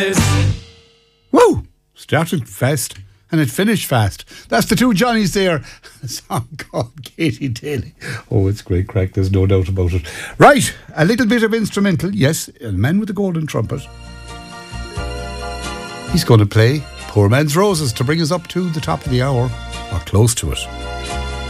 Woo! Started fast and it finished fast. That's the two Johnnies there. A song called Katie Daly. Oh, it's great crack, there's no doubt about it. Right, a little bit of instrumental. Yes, a man with the golden trumpet. He's going to play Poor Man's Roses to bring us up to the top of the hour, or close to it.